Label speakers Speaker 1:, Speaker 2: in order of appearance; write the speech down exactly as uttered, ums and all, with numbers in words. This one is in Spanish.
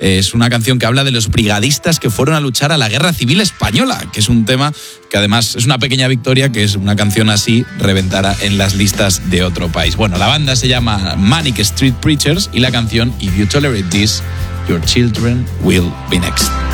Speaker 1: Es una canción que habla de los brigadistas que fueron a luchar a la Guerra Civil Española, que es un tema que además es una pequeña victoria, que es una canción así reventara en las listas de otro país. Bueno, la banda se llama Manic Street Preachers y la canción If You Tolerate This, Your Children Will Be Next.